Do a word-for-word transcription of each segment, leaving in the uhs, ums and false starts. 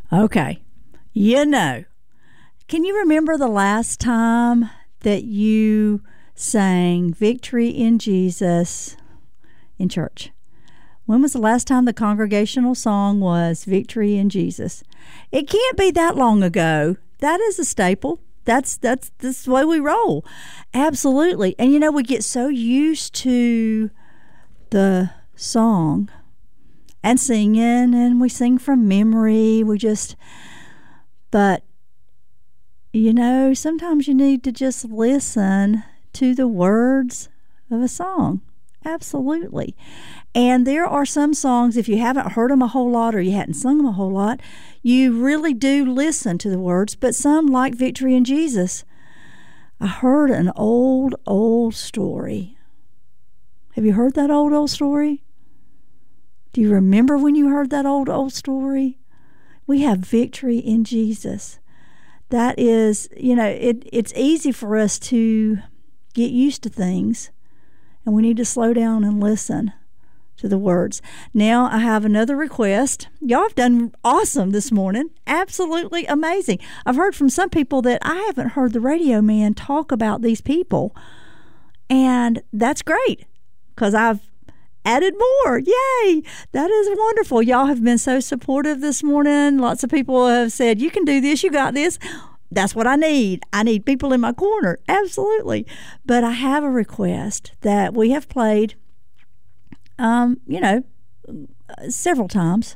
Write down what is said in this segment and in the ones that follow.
Okay. You know, can you remember the last time that you sang Victory in Jesus in church? When was the last time the congregational song was Victory in Jesus? It can't be that long ago. That is a staple. That's that's that's the way we roll. Absolutely. And you know, we get so used to the song and singing, and we sing from memory. We just, but you know, sometimes you need to just listen to the words of a song. Absolutely. And there are some songs, if you haven't heard them a whole lot or you hadn't sung them a whole lot, you really do listen to the words. But some, like Victory in Jesus, I heard an old, old story. Have you heard that old, old story? Do you remember when you heard that old, old story? We have victory in Jesus. That is, you know, it, it's easy for us to get used to things, and we need to slow down and listen to the words. Now I have another request. Y'all have done awesome this morning. Absolutely amazing. I've heard from some people that I haven't heard the radio man talk about these people, and that's great because I've added more. Yay! That is wonderful. Y'all have been so supportive this morning. Lots of people have said, you can do this, you got this. That's what I need. I need people in my corner. Absolutely. But I have a request that we have played, um, you know, several times.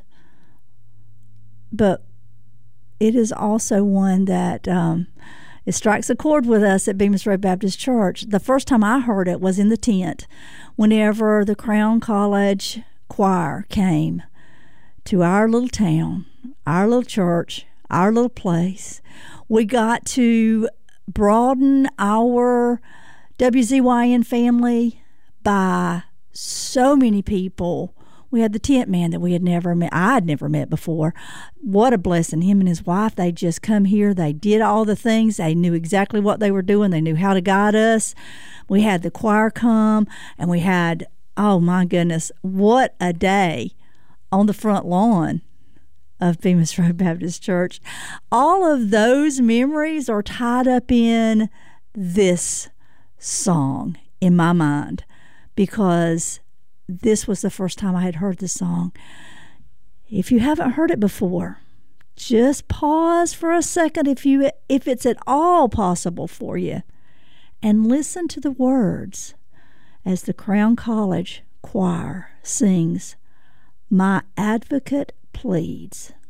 But it is also one that um, it strikes a chord with us at Bemis Road Baptist Church. The first time I heard it was in the tent, whenever the Crown College choir came to our little town, our little church, our little place. We got to broaden our W Z Y N family by so many people. We had the tent man that we had never met. I had never met before. What a blessing. Him and his wife, they just come here. They did all the things. They knew exactly what they were doing. They knew how to guide us. We had the choir come, and we had, oh my goodness, what a day on the front lawn of Bemis Road Baptist Church. All of those memories are tied up in this song in my mind, because this was the first time I had heard the song. If you haven't heard it before, just pause for a second if you if it's at all possible for you, and listen to the words as the Crown College choir sings, "My Advocate Pleads."